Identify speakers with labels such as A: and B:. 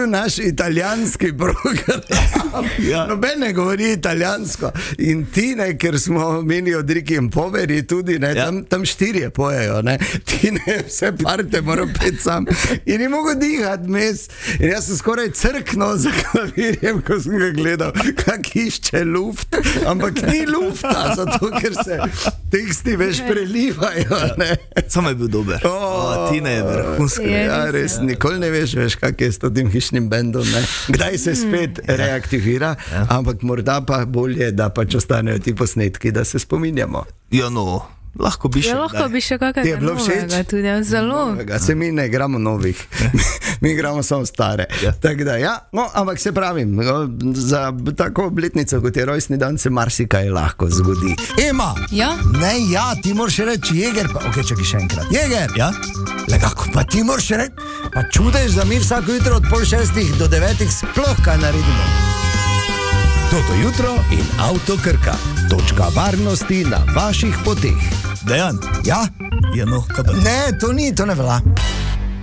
A: bil naš italijanski program. Noben ne govori italijansko. In ti, ne, ker smo meni od Riki in Poveri tudi, ne, tam 4 pojejo, ne. Ti ne, vse parte moram peti sam. In ni mogo dihati mes. In jaz sem skoraj crknil za klavirjem, ko sem ga gledal, kak išče luft. Ampak ni lufta, zato ker se teksti več prelivajo, ne.
B: Samo je bil dober. Tina je vrhunska.
A: Ja, res, nikoli ne veš, kak je s tem hišnim bendom, ne. Kdaj se spet reaktivira, ampak morda pa bolje, da pač ostanejo ti posnetki, da se spominjamo.
B: Ja, no, lahko bi še.
C: Ja, lahko bi še kakega novega tudi, zelo.
A: Se mi ne igramo novih, mi igramo samo stare. Tako da, ja, no, ampak se pravim, za tako obletnico, kot je rojstni dan, se marsikaj lahko zgodi. Ema!
C: Ja?
A: Ne, ja, ti moraš reči Jeger, pa ok, čakaj še enkrat. Jeger!
B: Ja?
A: Le kako, pa ti moraš reči, pa čudež, da mi vsako jutro od 5:30 do 9 sploh kaj naredimo. Toto jutro in Avto Krka. Točka varnosti na vaših poteh.
B: Dejan?
A: Ja?
B: Ja, no, kaj pa?
A: Ne, to ni, to ne velja.